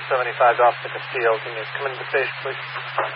75 off the Castillo. Can you come into the station, please?